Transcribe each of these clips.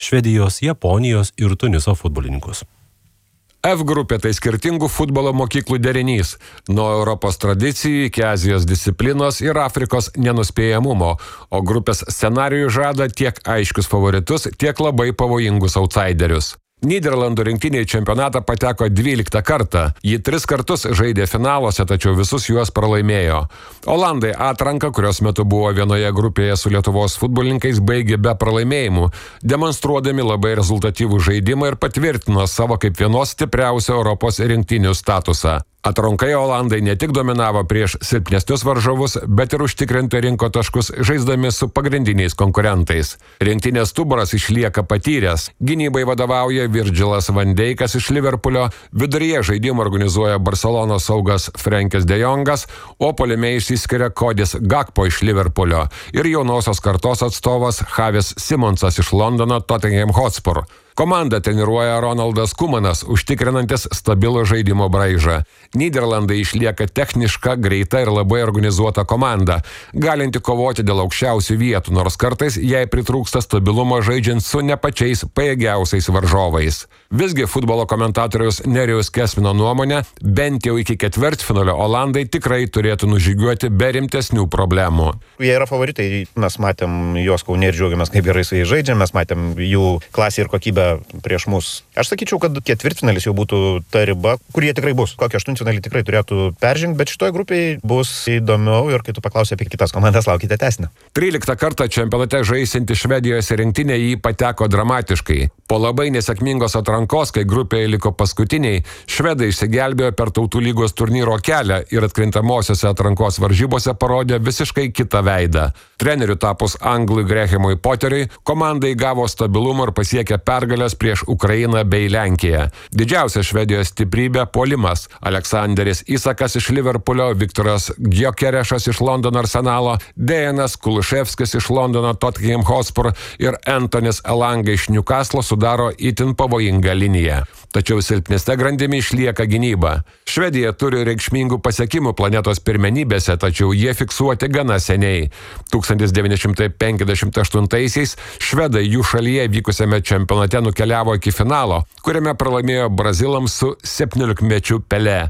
Švedijos, Japonijos ir Tuniso futbolininkus. F grupė tai skirtingų futbolo mokyklų derinys, nuo Europos tradicijų iki Azijos disciplinos ir Afrikos nenuspėjamumo, o grupės scenarijų žada tiek aiškius favoritus, tiek labai pavojingus outsiderius. Nyderlandų rinktinė į čempionatą pateko 12 kartą. Ji 3 kartus žaidė finaluose, tačiau visus juos pralaimėjo. Olandai atranką, kurios metu buvo vienoje grupėje su Lietuvos futbolininkais, baigė be pralaimėjimų, demonstruodami labai rezultatyvų žaidimą ir patvirtino savo kaip vienos stipriausių Europos rinktinių statusą. Atrankoje Olandai ne tik dominavo prieš silpnesnius varžovus, bet ir užtikrintai rinko taškus žaisdami su pagrindiniais konkurentais. Rinktinės stuburas išlieka patyręs. Gynybai vadovauja Virgilas van Dijkas iš Liverpulio, viduryje žaidimą organizuoja Barcelonos saugas Frenkis de Jongas, o puolime išsiskiria Kodis Gakpo iš Liverpulio ir jaunosios kartos atstovas Javis Simonsas iš Londono Tottenham Hotspur. Komandą treniruoja Ronaldas Koemanas, užtikrinantis stabilų žaidimo braižą. Nyderlandai išlieka techniška, greita ir labai organizuota komanda, galinti kovoti dėl aukščiausių vietų, nors kartais jai pritrūksta stabilumo žaidžiant su ne pačiais pajėgiausiais varžovais. Visgi futbolo komentatoriaus Nerijaus Kesmino nuomonė, bent jau iki ketvirtfinalio Olandai tikrai turėtų nužygiuoti be rimtesnių problemų. Jie yra favoritai, mes matėm juos Kaune ir džiaugiamės, kaip gerai su jais žaidžia, mes matėm jų klasę ir kokybę prieš mus. Aš sakyčiau, kad ketvirtfinalis jau būtų ta riba, kur jie tikrai bus. Kokį aštuntfinalį tikrai turėtų peržengti, bet šitoje grupėje bus įdomiau ir kai tu paklausai apie kitas komandas, laukite tęsinio. 13 kartą čempionate žaisinti Švedijos rinktinė jį pateko dramatiškai. Po labai nesėkmingos atrankos, kai grupėje liko paskutiniai, švedai išsigelbėjo per Tautų lygos turnyro kelią ir atkrintamosiose atrankos varžybose parodė visiškai kitą veidą. Treneriu tapus Anglui Grahamui Potteriui, komandai gavo stabilumą ir pasiekė pergalės prieš Ukrainą bei Lenkiją. Didžiausia Švedijos stiprybė – puolimas. Aleksanderis Isakas iš Liverpulio, Viktoras Giokerešas iš Londono Arsenalo, Dejanas Kuluševskis iš Londono Tottenham Hotspur ir Antonis Elanga iš Newcastle sudaro itin pavojingą liniją. Tačiau silpnesnė grandimi išlieka gynyba. Švedija turi reikšmingų pasiekimų planetos pirmenybėse, tačiau jie fiksuoti gana seniai. 1958-aisiais švedai jų šalyje vykusiame čempionate nukeliavo iki finalo, kuriame pralaimėjo brazilams su 17-mečiu Pelé.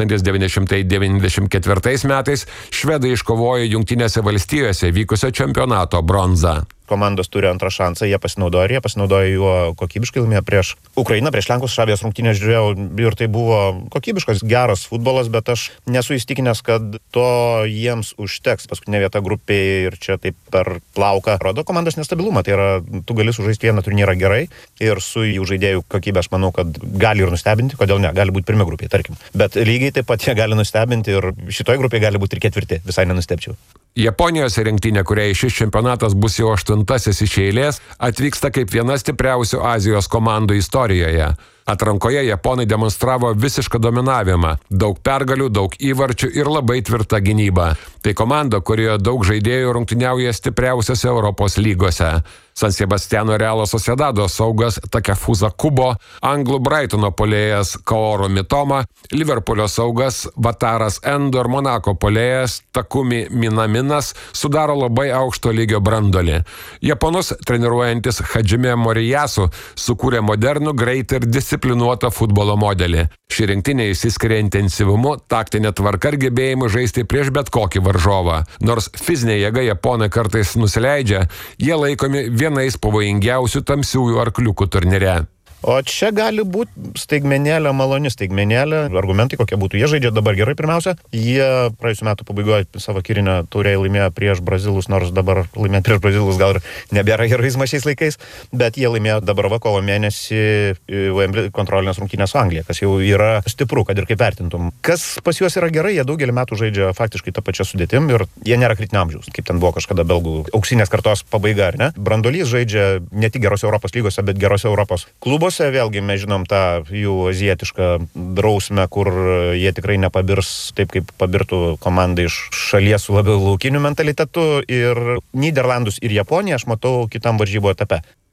1994 metais švedai iškovojo Jungtinėse valstijose vykusio čempionato bronzą. Komandos turi antrą šansą, jie pasinaudojo juo kokybiškai, laimėjo prieš Ukrainą, prieš Lenkus, Švedijos rungtynės žiūrėjau ir tai buvo kokybiškas, geras futbolas, bet aš nesu įsitikinęs, kad to jiems užteks. Paskutinė vieta grupėje ir čia taip per plauką rodo komandos nestabilumą. Tai yra, tu gali sužaisti vieną turnyrą gerai ir su jų žaidėjų kokybė, aš manau, kad gali ir nustebinti, kodėl ne, gali būti pirmi grupėje, tarkim. Bet lygiai taip pat jie gali nustebinti ir šitoje grupėje gali būti ir ketvirti, visai nenustebčiau. Japonijos rinktinė, kuriai šis čempionatas bus jau 8-asis iš eilės, atvyksta kaip viena stipriausių Azijos komandų istorijoje. Atrankoje japonai demonstravo visišką dominavimą, daug pergalių, daug įvarčių ir labai tvirtą gynybą. Tai komanda, kurioje daug žaidėjų rungtyniauja stipriausiose Europos lygose. San Sebastiano Realo Sociedado saugas Takefusa Kubo, anglų Brightono puolėjas Kaoru Mitoma, Liverpulio saugas Vataras Endo ir Monako puolėjas Takumi Minaminas sudaro labai aukšto lygio brandolį. Japonus treniruojantis Hajime Moriyasu sukūrė modernų, greitą ir disciplinuotą futbolo modelį. Ši rinktinė išsiskiria intensyvumu, taktinė tvarka ir gebėjimu žaisti prieš bet kokį varžovą. Nors fizinė jėga japonai kartais nusileidžia, jie laikomi vienais pavojingiausių tamsiųjų arkliukų turnyre. O čia gali būti staigmenėlė, maloni staigmenėlė. Argumentai kokie būtų. Jie žaidžia dabar gerai pirmiausia. Jie praėjusiu metu pabaigoje savo kirinę taurę laimėjo prieš brazilus, nors dabar laimėti prieš brazilus gal ir nebėra heroizmas šiais laikais, bet jie laimėjo dabar kovo mėnesį Wembley kontrolinės rungtynės su Anglija, kas jau yra stipru, kad ir kaip vertintum. Kas pas juos yra gerai, jie daugelį metų žaidžia faktiškai tą pačią sudėtim ir jie nėra kritinio amžiaus, kaip ten buvo kažkada belgų auksinės kartos pabaiga, ar ne? Brandolys žaidžia ne tik gerose Europos lygose, bet gerose Europos klubuose. Vėlgi mes žinom tą jų azijietišką drausmę, kur jie tikrai nepabirs taip, kaip pabirtų komanda iš šalies su labiau laukiniu mentalitetu, ir Nyderlandus ir Japoniją aš matau kitam varžybų etape.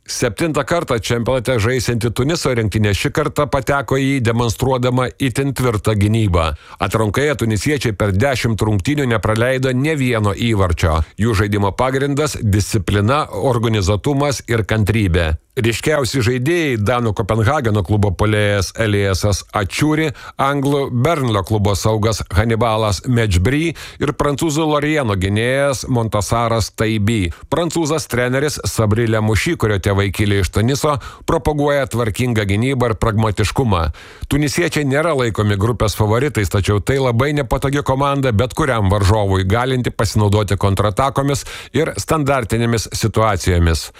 7 kartą čempionate žaisianti Tuniso rinktinė šį kartą pateko į jį demonstruodama itin tvirtą gynybą. Atrankoje tunisiečiai per 10 rungtynių nepraleido ne vieno įvarčio. Jų žaidimo pagrindas – disciplina, organizuotumas ir kantrybė. Ryškiausi žaidėjai Danų Kopenhageno klubo puolėjas Eliasas Ačiūri, anglų Bernlio klubo saugas Hannibalas Mečbry ir prancūzų Lorieno gynėjas Montasaras Taibi. Prancūzas treneris Sabri Lemuši, kurio tėvai kilę iš Tuniso, propaguoja tvarkingą gynybą ir pragmatiškumą. Tunisiečiai nėra laikomi grupės favoritais, tačiau tai labai nepatogi komanda bet kuriam varžovui, galinti pasinaudoti kontratakomis ir standartinėmis situacijomis.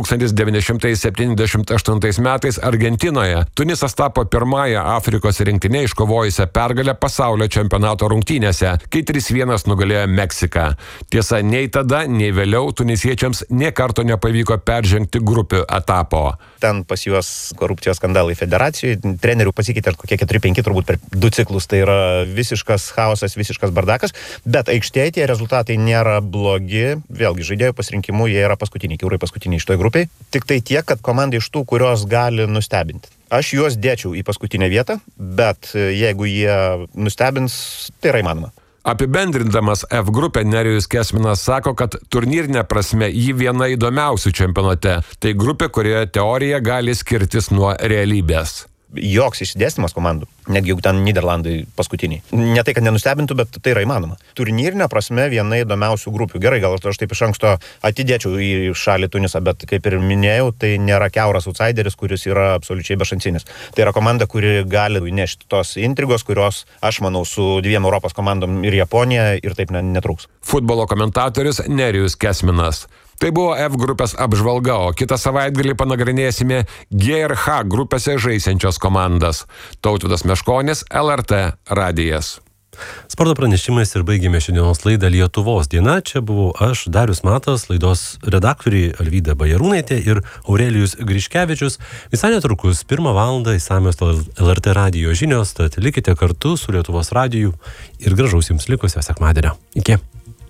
1978 metais Argentinoje Tunisas tapo pirmąją Afrikos rinktinę iškovojusią pergalę pasaulio čempionato rungtynėse, kai 3-1 nugalėjo Meksiką. Tiesa, nei tada, nei vėliau tunisiečiams nė karto nepavyko peržengti grupių etapo. Ten pas juos korupcijos skandalai federacijoje, trenerių pasikeitė kokie 4-5 turbūt per 2 ciklus, tai yra visiškas chaosas, visiškas bardakas, bet aikštėje tie rezultatai nėra blogi, vėlgi žaidėjų pasirinkimų jie yra paskutiniai, kiaurai paskutiniai šitoje grupėje, tik tai tiek, kad komanda iš tų, kurios gali nustebinti. Aš juos dėčiau į paskutinę vietą, bet jeigu jie nustebins, tai yra įmanoma. Apibendrindamas F grupę, Nerijus Kesminas sako, kad turnyrinė prasme jį viena įdomiausių čempionate. Tai grupė, kurioje teorija gali skirtis nuo realybės. Joks išsidėstymas komandų, netgi jeigu ten Nyderlandai paskutiniai. Ne tai, kad nenustebintų, bet tai yra įmanoma. Turnyrinė prasme viena įdomiausių grupių. Gerai, gal aš taip iš anksto atidėčiau į šalį Tunisą, bet kaip ir minėjau, tai nėra kiauras outsideris, kuris yra absoliučiai bešansinis. Tai yra komanda, kuri gali įnešti tos intrigos, kurios, aš manau, su 2 Europos komandom ir Japonija ir taip netrūks. Futbolo komentatorius Nerijus Kesminas. Tai buvo F grupės apžvalga, o kitą savaitgalį panagrinėsime G ir H grupėse žaisiančios komandas. Tautvydas Meškonis, LRT radijas. Sporto pranešimais ir baigėme šiandienos laidą Lietuvos diena. Čia buvau aš, Darius Matas, laidos redaktoriai Alvyda Bajarūnaitė ir Aurelijus Griškevičius. Visai netrukus 1 valandą išsamios LRT radijo žinios, tad likite kartu su Lietuvos radiju ir gražaus jums likusio sekmadienio. Iki.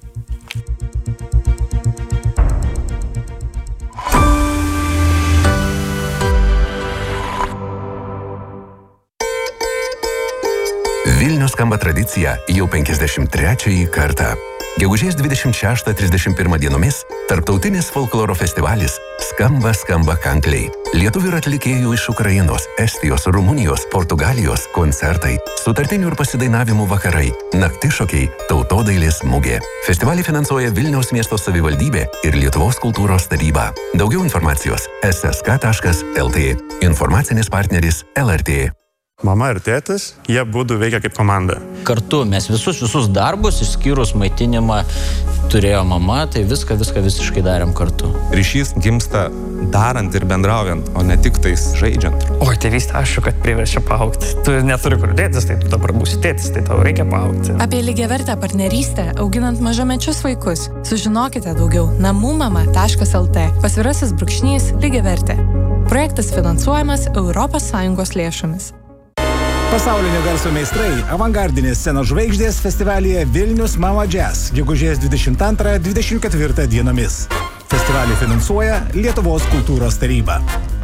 Vilnius skamba tradicija jau 53 kartą. Gegužės 26-31 dienomis tarptautinis folkloro festivalis Skamba kankliai. Lietuvių ir atlikėjų iš Ukrainos, Estijos, Rumunijos, Portugalijos koncertai, sutartinių ir pasidainavimų vakarai, naktišokiai, tautodailės mugė. Festivalį finansuoja Vilniaus miesto savivaldybė ir Lietuvos kultūros taryba. Daugiau informacijos ssk.lt. Informacinis partneris LRT. Mama ir tėtis, jie būdų veikia kaip komanda. Kartu mes visus darbus, išskyrus maitinimą, turėjo mama, tai viską visiškai darėm kartu. Ryšys gimsta darant ir bendraujant, o ne tik tais žaidžiant. Oi, tėvystė, aišku, kad priverčia paaugti. Tu neturi kur dėtis, tai tu dabar būsi tėtis, tai tau reikia paaugti. Apie lygiavertę partnerystę auginant mažamečius vaikus. Sužinokite daugiau namumama.lt. Pasvirasis brūkšnys lygiavertė. Projektas finansuojamas ES lėšomis. Pasaulinio garso meistrai, avangardinės scenos žvaigždės festivalyje Vilnius Mama Jazz, gegužės 22-24 dienomis. Festivalį finansuoja Lietuvos kultūros taryba.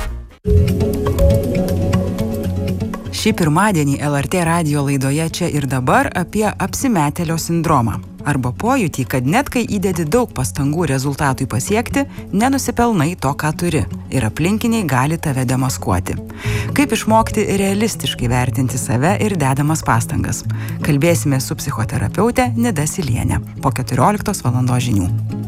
Šį pirmadienį LRT radijo laidoje Čia ir dabar apie apsimetėlio sindromą. Arba pojūtį, kad net kai įdedi daug pastangų rezultatui pasiekti, nenusipelnai to, ką turi, ir aplinkiniai gali tave demaskuoti. Kaip išmokti realistiškai vertinti save ir dedamas pastangas? Kalbėsime su psichoterapeute Nida Silienė po 14 valandos žinių.